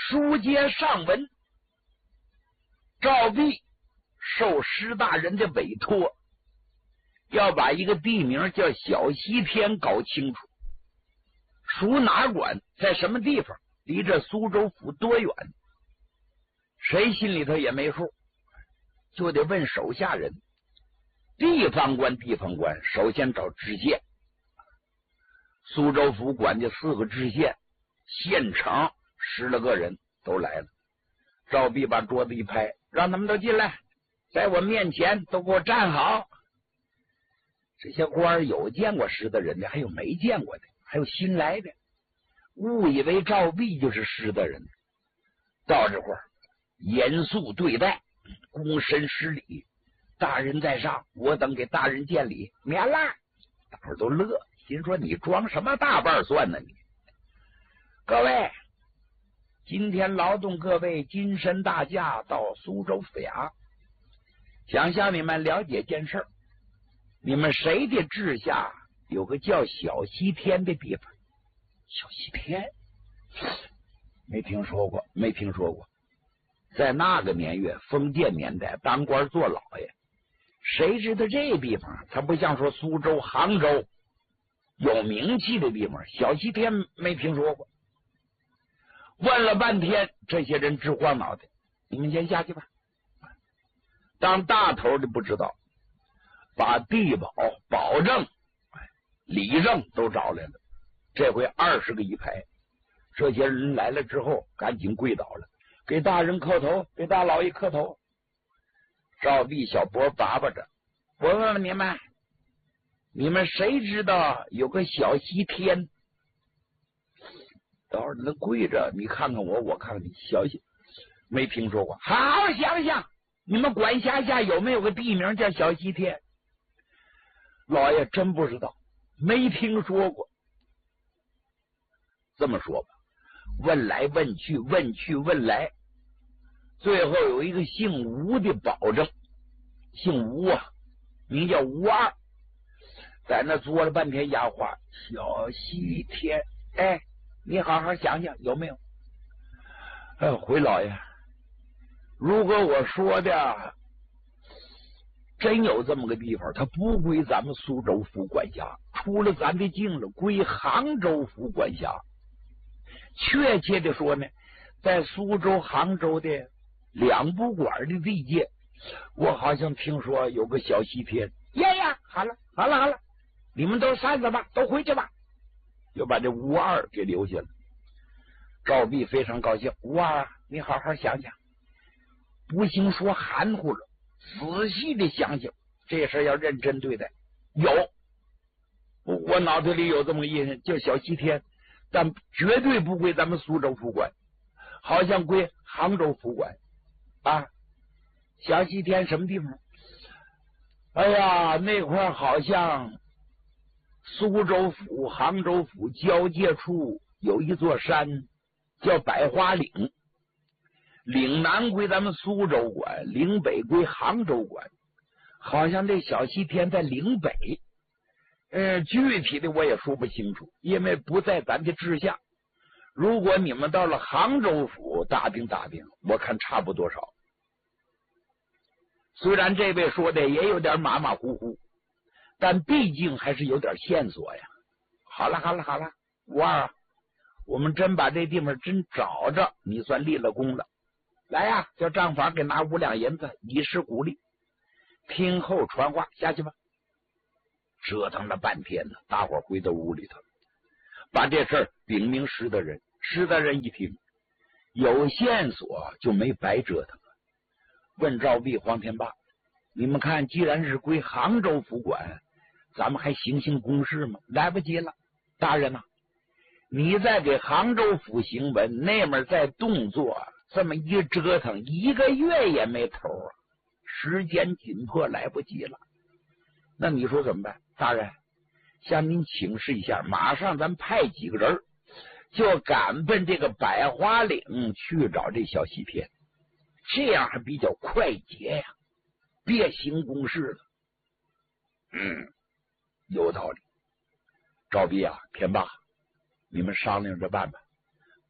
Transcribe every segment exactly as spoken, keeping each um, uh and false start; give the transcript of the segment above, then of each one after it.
书接上文，赵壁受石大人的委托，要把一个地名叫小西天搞清楚，属哪管，在什么地方，离这苏州府多远，谁心里头也没数，就得问手下人。地方官地方官首先找知县，苏州府管的四个知县，县城十来个人都来了。赵壁把桌子一拍，让他们都进来，在我面前都给我站好。这些官有见过石的人的，还有没见过的，还有新来的，误以为赵壁就是石的人。到这块儿严肃对待，躬身施礼，大人在上，我等给大人见礼，免了。大伙儿都乐，心说你装什么大瓣蒜呢你？各位，今天劳动各位金身大驾到苏州府衙，想向你们了解件事，你们谁的治下有个叫小西天的地方？小西天没听说过，没听说过。在那个年月，封建年代，当官做老爷，谁知道这地方？他不像说苏州、杭州有名气的地方，小西天没听说过。问了半天，这些人直晃脑袋。你们先下去吧。当大头的不知道，把地保、保证、理政都找来了。这回二十个一排，这些人来了之后，赶紧跪倒了，给大人磕头，给大老爷磕头。赵壁小脖拔拔着，我问问你们，你们谁知道有个小西天？到时候那跪着，你看看我，我看看你，小西没听说过。好好想想，你们管辖下有没有个地名叫小西天？老爷真不知道，没听说过。这么说吧，问来问去，问去问来，最后有一个姓吴的保证，姓吴啊，名叫吴二，在那坐了半天哑话。小西天，哎，你好好想想有没有？哎，回老爷，如果我说的真有这么个地方，它不归咱们苏州府管辖，出了咱的境了，归杭州府管辖。确切的说呢，在苏州、杭州的两部管的地界，我好像听说有个小西天。呀呀，好了好了好了，你们都散了吧，都回去吧。又把这吴二给留下了。赵壁非常高兴，吴二啊，你好好想想，不行说含糊了，仔细的想想，这事要认真对待。有，我脑子里有这么个印象，叫小西天，但绝对不归咱们苏州府管，好像归杭州府管啊。小西天什么地方？哎呀，那块好像苏州府、杭州府交界处有一座山叫百花岭，岭南归咱们苏州管，岭北归杭州管，好像这小西天在岭北。呃，具体的我也说不清楚，因为不在咱的治下。如果你们到了杭州府打听打听，我看差不多少。虽然这位说的也有点马马虎虎，但毕竟还是有点线索呀。好了好了好了，吴二啊，我们真把这地方真找着，你算立了功了。来呀，叫账房给拿五两银子以示鼓励。听后传话，下去吧。折腾了半天呢，大伙回到屋里头，把这事儿禀明石大人。石大人一听有线索，就没白折腾了。问赵壁、黄天霸，你们看，既然是归杭州府管，咱们还行行公事吗？来不及了，大人呐、啊，你再给杭州府行文，那面再动作，这么一折腾，一个月也没头啊！时间紧迫，来不及了。那你说怎么办？大人，向您请示一下，马上咱派几个人就赶奔这个百花岭去找这小西天，这样还比较快捷呀，别行公事了。嗯，有道理。赵壁啊，天霸，你们商量着办吧。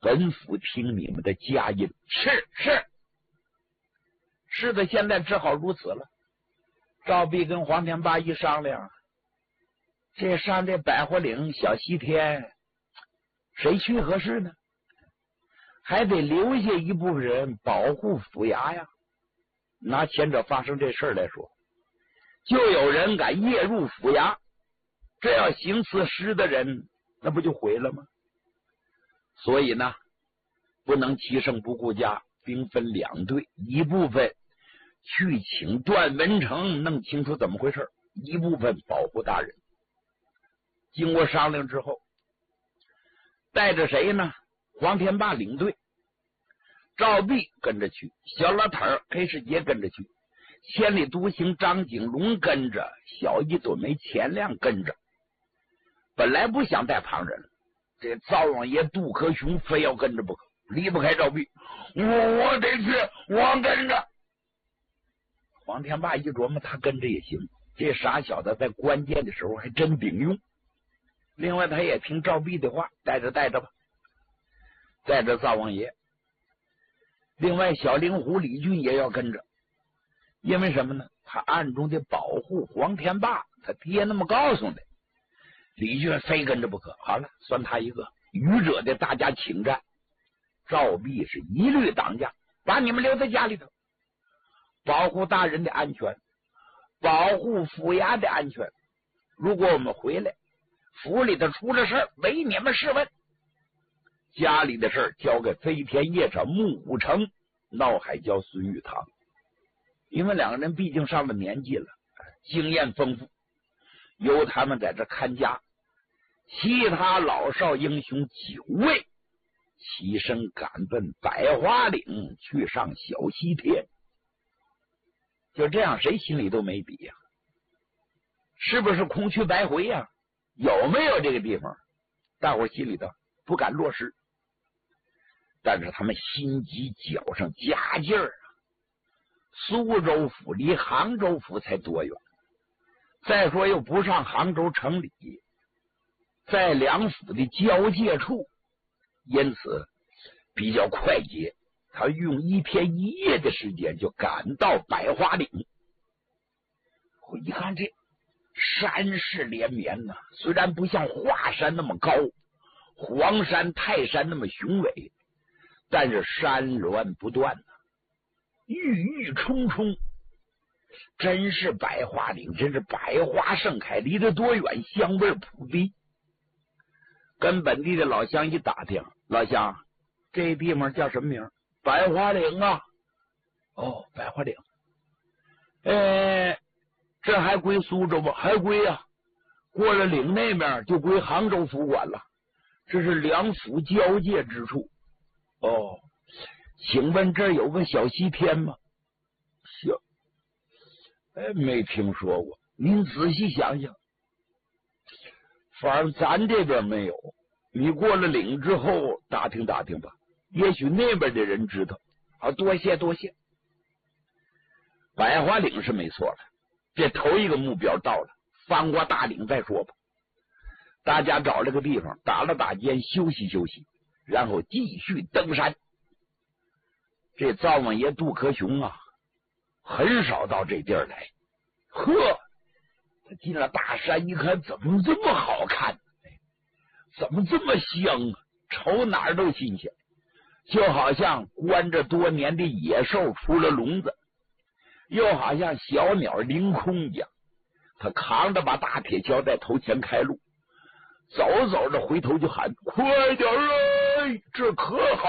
本府听你们的佳音。是是是的，现在只好如此了。赵弼跟黄天霸一商量，这上这百花岭小西天，谁去合适呢？还得留下一部分人保护府衙呀。拿前者发生这事儿来说，就有人敢夜入府衙，这要行刺失的人，那不就毁了吗？所以呢，不能欺胜不顾家，兵分两队，一部分去请段文成弄清楚怎么回事，一部分保护大人。经过商量之后，带着谁呢？黄天霸领队，赵弼跟着去，小老头儿黑世杰跟着去，千里独行张景龙跟着，小一朵梅钱亮跟着。本来不想带旁人，这灶王爷杜克雄非要跟着不可，离不开赵弼。我我得去，我跟着。黄天霸一琢磨，他跟着也行，这傻小子在关键的时候还真顶用。另外他也听赵弼的话，带着带着吧，带着灶王爷。另外小灵狐李俊也要跟着，因为什么呢？他暗中的保护黄天霸，他爹那么告诉的，李俊非跟着不可。好了，算他一个。愚者的大家请战，赵弼是一律挡驾，把你们留在家里头，保护大人的安全，保护府衙的安全。如果我们回来，府里头出了事，唯你们是问。家里的事交给飞天夜叉穆武成、闹海蛟孙玉堂，因为两个人毕竟上了年纪了，经验丰富，由他们在这看家。其他老少英雄九位齐声赶奔百花岭，去上小西天。就这样，谁心里都没底呀、啊？是不是空去白回呀、啊？有没有这个地方？大伙心里头不敢落实，但是他们心急，脚上加劲儿啊！苏州府离杭州府才多远？再说又不上杭州城里，在两府的交界处，因此比较快捷。他用一天一夜的时间就赶到百花岭。我一看这山势连绵呐、啊，虽然不像华山那么高，黄山、泰山那么雄伟，但是山峦不断呐、啊，郁郁葱葱，真是百花岭，真是百花盛开，离得多远，香味扑鼻。跟本地的老乡一打听，老乡，这地方叫什么名？百花岭啊。哦，百花岭。呃，这还归苏州吗？还归啊。过了岭那面就归杭州府管了，这是两府交界之处。哦，请问这儿有个小西天吗？小，哎，没听说过。您仔细想想，反正咱这边没有。你过了岭之后打听打听吧，也许那边的人知道。好，多谢多谢。百花岭是没错了，这头一个目标到了，翻过大岭再说吧。大家找了个地方打了打尖，休息休息，然后继续登山。这灶王爷杜克雄啊，很少到这地儿来。呵，他进了大山一看，怎么这么好看，怎么这么香啊，瞅哪儿都新鲜，就好像关着多年的野兽出了笼子，又好像小鸟凌空一样。他扛着把大铁锹在头前开路，走走着回头就喊：快点儿，这可好